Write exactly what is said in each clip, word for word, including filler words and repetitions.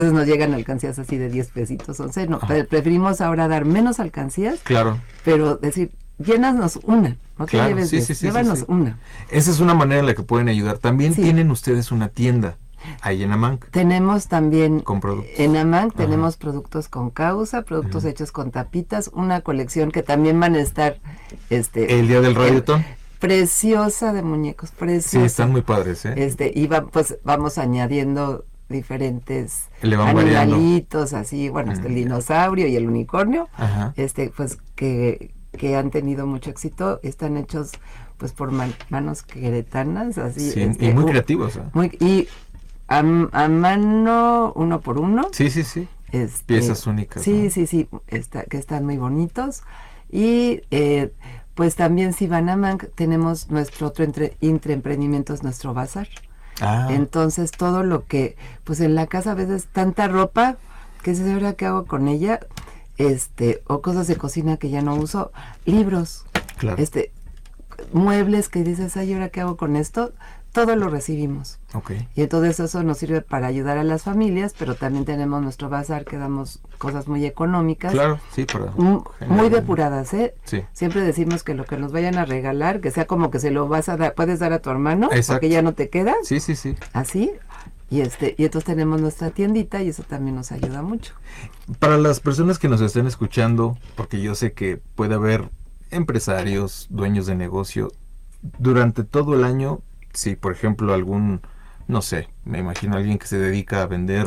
Entonces nos llegan alcancías así de diez pesitos, once, no, pre- preferimos ahora dar menos alcancías, Claro. pero decir, llénanos una, no te Claro, lleves sí, diez, sí, sí, llévanos sí, sí. una. Esa es una manera en la que pueden ayudar. También Sí. tienen ustedes una tienda ahí en Amanc. Tenemos también, Con productos. en Amanc Ajá. tenemos productos con causa, productos Ujú. hechos con tapitas, una colección que también van a estar, este... El día del eh, Radiotón. preciosa de muñecos, preciosa. Sí, están muy padres, ¿eh? Este, y va, pues vamos añadiendo diferentes Le van variando. animalitos, así, bueno, este, el Mm, ya. dinosaurio y el unicornio, Ajá. este, pues que, que han tenido mucho éxito, están hechos pues por man- manos queretanas, así, Sí, este, y muy u- creativos, ¿eh? muy, y a, a mano, uno por uno. Sí, sí, sí. Este, Piezas únicas, Sí, ¿no? sí, sí, está, que están muy bonitos. Y eh, pues también si van a Manc, tenemos nuestro otro entre, intraemprendimiento, es nuestro bazar. Ah, Entonces todo lo que, pues en la casa a veces tanta ropa, que dices, ¿ahora qué hago con ella? Este, o cosas de cocina que ya no uso, libros, claro. este, muebles que dices, ay, ¿ahora qué hago con esto? Todo lo recibimos. Ok. Y entonces eso nos sirve para ayudar a las familias, pero también tenemos nuestro bazar que damos cosas muy económicas. Claro, sí, para... m- generar- Muy depuradas, ¿eh? Sí. Siempre decimos que lo que nos vayan a regalar, que sea como que se lo vas a dar, puedes dar a tu hermano, Exacto. porque ya no te queda, Sí, sí, sí. así. Y este, y entonces tenemos nuestra tiendita y eso también nos ayuda mucho. Para las personas que nos estén escuchando, porque yo sé que puede haber empresarios, dueños de negocio, durante todo el año, si por ejemplo algún, no sé, me imagino alguien que se dedica a vender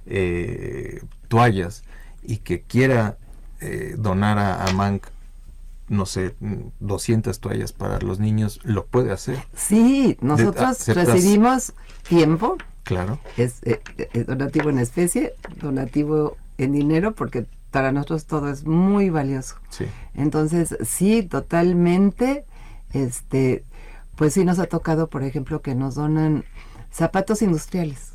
eh, toallas y que quiera eh, donar a, a Manc, no sé, doscientas toallas para los niños, lo puede hacer. Sí, nosotros ¿aceptas? recibimos tiempo, Claro. es, eh, es donativo en especie, donativo en dinero, porque para nosotros todo es muy valioso. Sí. Entonces, sí, totalmente, este, pues sí nos ha tocado, por ejemplo, que nos donan zapatos industriales.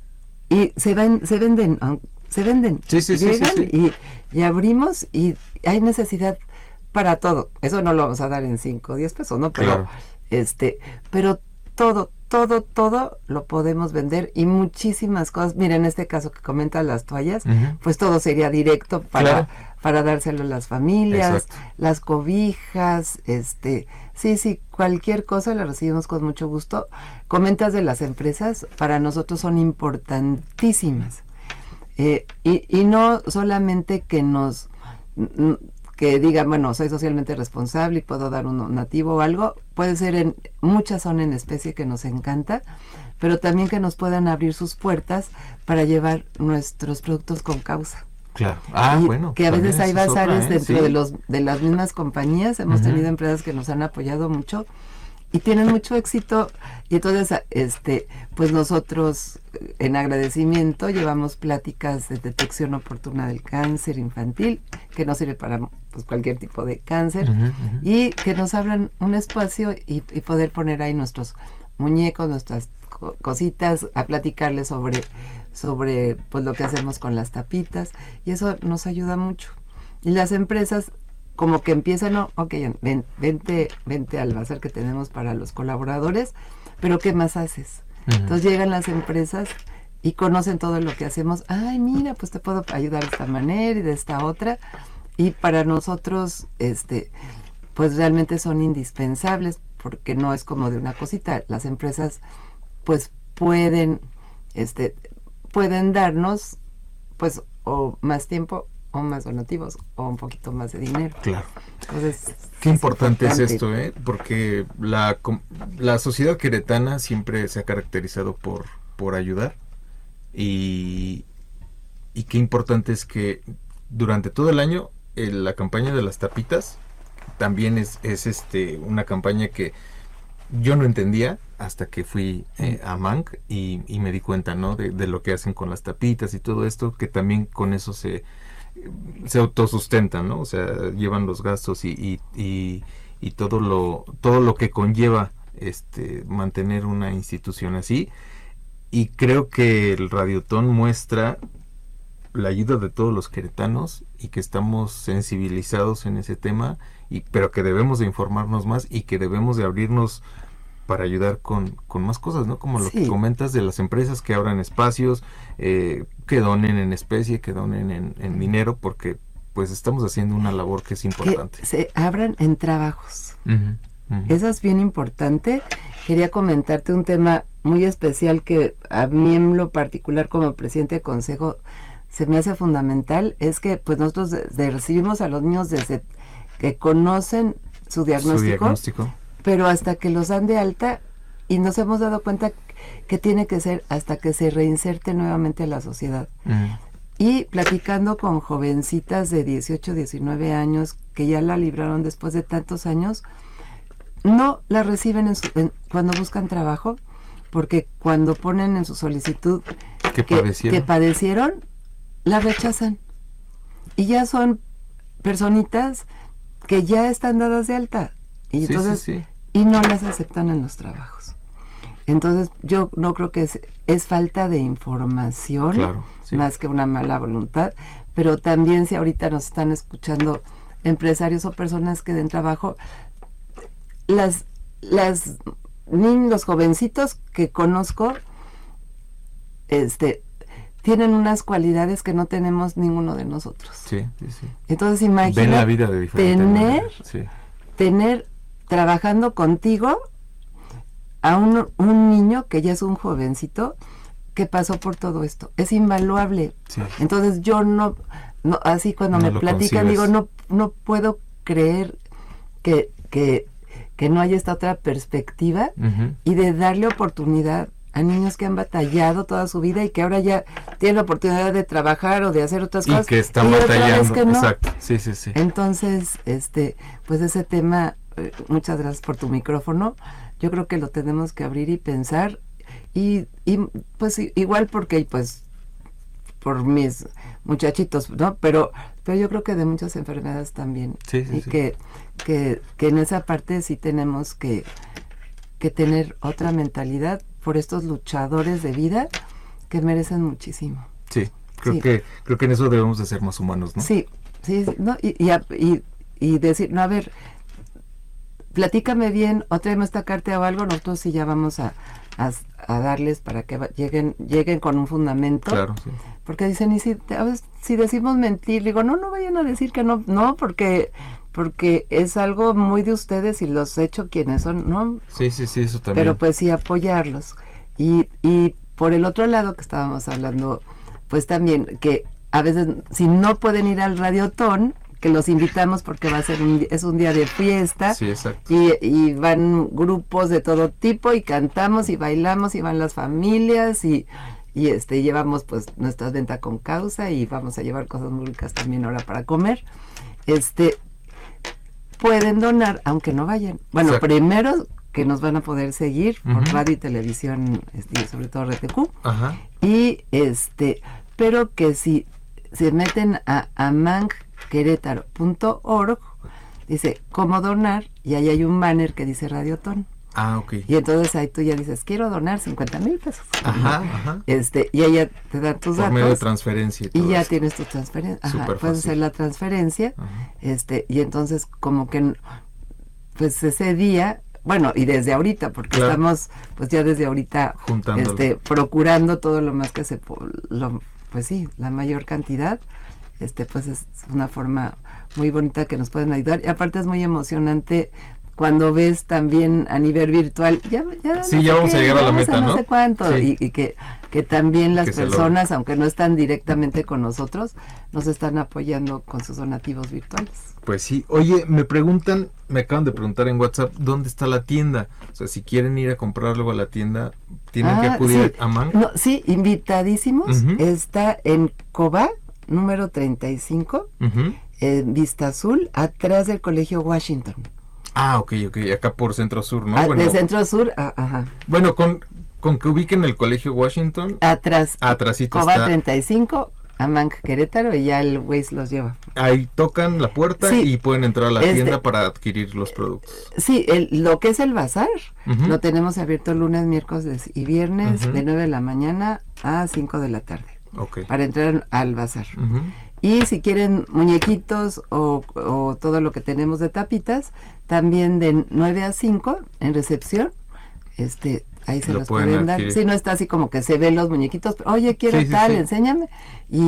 Y se ven, se venden, aun- se venden. Sí, sí, sí, Llegan sí, sí. Y, y abrimos y hay necesidad para todo. Eso no lo vamos a dar en cinco o diez pesos, ¿no? Pero, Claro. este, pero todo, todo, todo lo podemos vender y muchísimas cosas. Mira, en este caso que comenta las toallas, Ujú. pues todo sería directo para, Claro. para dárselo a las familias, Exacto. las cobijas, este, sí, sí, cualquier cosa la recibimos con mucho gusto. Comentas de las empresas, para nosotros son importantísimas. Eh, y, y no solamente que nos mm, que digan, bueno, soy socialmente responsable y puedo dar un donativo o algo, puede ser en, muchas son en especie que nos encanta, pero también que nos puedan abrir sus puertas para llevar nuestros productos con causa. Claro. Ah, Y bueno. que a veces también hay esa es otra, bazares ¿eh? dentro Sí. de los de las mismas compañías, hemos Ujú. tenido empresas que nos han apoyado mucho y tienen mucho éxito, y entonces a- este pues nosotros eh, en agradecimiento llevamos pláticas de detección oportuna del cáncer infantil, que nos sirve para pues cualquier tipo de cáncer, Ujú, ujú. y que nos abran un espacio y, y poder poner ahí nuestros muñecos, nuestras co- cositas, a platicarles sobre sobre pues lo que hacemos con las tapitas, y eso nos ayuda mucho. Y las empresas como que empiezan, no, ok, ven, vente, vente al bazar que tenemos para los colaboradores, pero ¿qué más haces? Ujú. Entonces llegan las empresas y conocen todo lo que hacemos. Ay, mira, pues te puedo ayudar de esta manera y de esta otra. Y para nosotros, este, pues realmente son indispensables, porque no es como de una cosita. Las empresas, pues pueden, este, pueden darnos, pues, o más tiempo, o más donativos, o un poquito más de dinero. Claro. Entonces, Qué importante, importante. es esto, ¿eh? Porque la, com- la sociedad queretana siempre se ha caracterizado por, por ayudar, y, y qué importante es que durante todo el año eh, la campaña de las tapitas también es, es este una campaña que yo no entendía hasta que fui eh, a Manc y, y me di cuenta, ¿no? De, de lo que hacen con las tapitas y todo esto, que también con eso se se autosustentan, ¿no? O sea, llevan los gastos y, y, y, y todo lo todo lo que conlleva este mantener una institución así. Y creo que el Radiotón muestra la ayuda de todos los queretanos y que estamos sensibilizados en ese tema, y pero que debemos de informarnos más y que debemos de abrirnos para ayudar con, con más cosas, ¿no? Como lo Sí. que comentas de las empresas que abran espacios, eh, que donen en especie, que donen en, en dinero, porque pues estamos haciendo una labor que es importante. Que se abran en trabajos. Uh-huh, uh-huh. Eso es bien importante. Quería comentarte un tema muy especial que a mí en lo particular como presidente de consejo se me hace fundamental, es que pues nosotros de, de recibimos a los niños desde que conocen su diagnóstico, Su diagnóstico, pero hasta que los dan de alta, y nos hemos dado cuenta que tiene que ser hasta que se reinserte nuevamente a la sociedad. uh-huh. Y platicando con jovencitas de dieciocho, diecinueve años que ya la libraron después de tantos años, no la reciben en su, en, cuando buscan trabajo, porque cuando ponen en su solicitud que, que, padecieron. que padecieron, la rechazan. Y ya son personitas que ya están dadas de alta. Y Sí, entonces, sí, sí. y no las aceptan en los trabajos. Entonces, yo no creo que es, es falta de información, Claro, sí. más que una mala voluntad, pero también si ahorita nos están escuchando empresarios o personas que den trabajo, las, las niños, los jovencitos que conozco, este, tienen unas cualidades que no tenemos ninguno de nosotros. Sí, sí, sí. Entonces, imagina Ven la vida de diferente tener, manera, sí. tener trabajando contigo a un, un niño que ya es un jovencito que pasó por todo esto. Es invaluable. Sí. Entonces yo no, no así cuando No me lo platican, concibes. digo, no, no puedo creer que, que, que no haya esta otra perspectiva Uh-huh. y de darle oportunidad a niños que han batallado toda su vida y que ahora ya tienen la oportunidad de trabajar o de hacer otras Y cosas. que están y otra vez batallando, que no. exacto, sí, sí, sí. Entonces, este, pues ese tema, eh, muchas gracias por tu micrófono. Yo creo que lo tenemos que abrir y pensar y, y pues i- igual porque pues por mis muchachitos, ¿no? Pero, pero yo creo que de muchas enfermedades también. Sí, sí, y sí. que, que, que en esa parte sí tenemos que, que tener otra mentalidad por estos luchadores de vida que merecen muchísimo. Sí, creo Sí. que creo que en eso debemos de ser más humanos, ¿no? Sí, sí, sí, ¿no? Y, y, a- y, y decir, no, a ver, platícame bien, o tráeme esta carta o algo, nosotros sí ya vamos a, a, a darles para que va- lleguen lleguen con un fundamento. Claro, sí. Porque dicen, y si, a veces, si decimos mentir, digo, no, no vayan a decir que no, no, porque porque es algo muy de ustedes y los he hecho quienes son, ¿no? Sí, sí, sí, eso también. Pero pues sí apoyarlos. Y, y por el otro lado que estábamos hablando, pues también que a veces si no pueden ir al Radiotón, que los invitamos porque va a ser un, es un día de fiesta, Sí, exacto. y, y van grupos de todo tipo y cantamos y bailamos y van las familias y, y este llevamos pues nuestra venta con causa y vamos a llevar cosas muy ricas también ahora para comer. Este pueden donar aunque no vayan. Bueno, Exacto. primero que nos van a poder seguir por Ujú. radio y televisión, este, y sobre todo R T Q, Ajá. y este, pero que si se meten a amang querétaro punto org, dice cómo donar, y ahí hay un banner que dice Radiotón. Ah, ok. Y entonces ahí tú ya dices, quiero donar cincuenta mil pesos. Ajá, ajá. Este, y ahí ya te dan tus Por medio de datos transferencia y y todo ya eso. tienes tu transferencia. Ajá, Súper puedes fácil. hacer la transferencia, Ajá. este, y entonces como que pues ese día, bueno, y desde ahorita, porque Claro. estamos pues ya desde ahorita Juntándolo. este procurando todo lo más que se po- lo, pues sí, la mayor cantidad, este pues es una forma muy bonita que nos pueden ayudar, y aparte es muy emocionante cuando ves también a nivel virtual, ya, ya Sí, no ya sé vamos a qué, llegar a la vamos meta, no ¿no? sé cuánto, Sí. y, y que, que también las Que se personas, aunque no están directamente con nosotros, nos están apoyando con sus donativos virtuales. Pues sí. Oye, me preguntan, me acaban de preguntar en WhatsApp, ¿dónde está la tienda? O sea, si quieren ir a comprar algo a la tienda, tienen que Ah, acudir sí. a Man. No, sí, invitadísimos. Ujú. Está en Cobá, número treinta y cinco, Ujú. en Vista Azul, atrás del Colegio Washington. Ah, ok, ok, acá por Centro Sur, ¿no? Ah, bueno, de Centro Sur, ah, ajá. bueno con, con que ubiquen el Colegio Washington, Atrás, atrásito Cobá está, treinta y cinco, Amang Querétaro, y ya el Waze los lleva. ahí tocan la puerta Sí. y pueden entrar a la Este- tienda para adquirir los productos. Sí, el, lo que es el bazar, Ujú. lo tenemos abierto lunes, miércoles y viernes, Ujú. de nueve de la mañana a cinco de la tarde, Ok. para entrar al bazar. Ujú. Y si quieren muñequitos o, o todo lo que tenemos de tapitas, también de nueve a cinco en recepción, este, ahí se Lo los pueden pueden dar. adquirir. Sí, no está así como que se ven los muñequitos, oye, quiero Sí, sí, tal, sí. enséñame. Y